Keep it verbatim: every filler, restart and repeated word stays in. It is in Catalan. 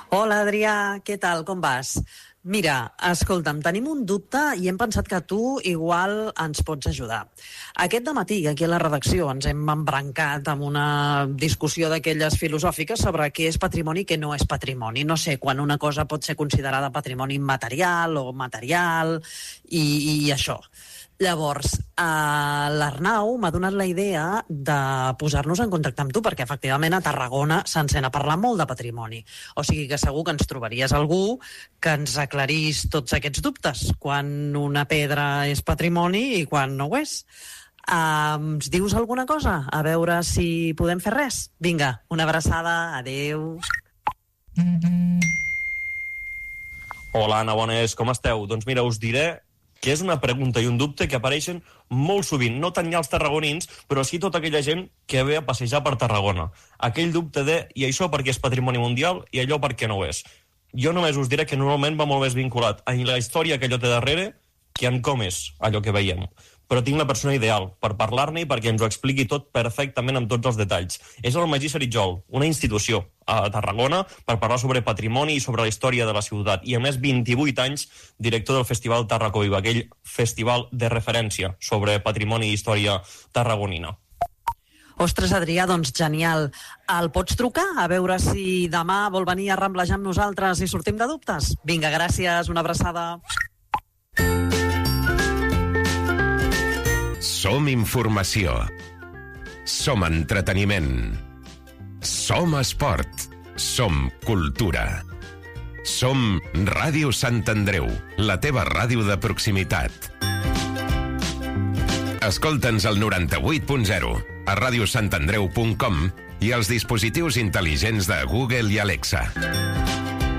Hola, Adrià, què tal, com vas? Mira, escolta'm, tenim un dubte i hem pensat que tu igual ens pots ajudar. Aquest dematí, aquí a la redacció, ens hem embrancat amb una discussió d'aquelles filosòfiques sobre què és patrimoni i què no és patrimoni. No sé, quan una cosa pot ser considerada patrimoni immaterial o material i, i això. Llavors, eh, l'Arnau m'ha donat la idea de posar-nos en contacte amb tu, perquè efectivament a Tarragona se'n sent a parlar molt de patrimoni. O sigui que segur que ens trobaries algú que ens aclarís tots aquests dubtes, quan una pedra és patrimoni i quan no ho és. Eh, ens dius alguna cosa? A veure si podem fer res? Vinga, una abraçada, adeu. Hola, Anna, bones, com esteu? Doncs mira, us diré que és una pregunta i un dubte que apareixen molt sovint, no tant ja els tarragonins, però sí tota aquella gent que ve a passejar per Tarragona. Aquell dubte de, i això perquè és patrimoni mundial, i allò perquè no ho és. Jo només us diré que normalment va molt més vinculat a la història que allò té darrere que en com és allò que veiem. Però tinc la persona ideal per parlar-ne i perquè ens ho expliqui tot perfectament amb tots els detalls. És el Magí Saritjol, una institució a Tarragona per parlar sobre patrimoni i sobre la història de la ciutat. I a més, vint-i-vuit anys, director del Festival Tarracoviva, aquell festival de referència sobre patrimoni i història tarragonina. Ostres, Adrià, doncs genial. El pots trucar a veure si demà vol venir a ramblejar amb nosaltres i sortim de dubtes? Vinga, gràcies, una abraçada. Som informació. Som entreteniment. Som esport. Som cultura. Som Ràdio Sant Andreu, la teva ràdio de proximitat. Escolta'ns al noranta-vuit punt zero, a radiosantandreu punt com i als dispositius intel·ligents de Google i Alexa.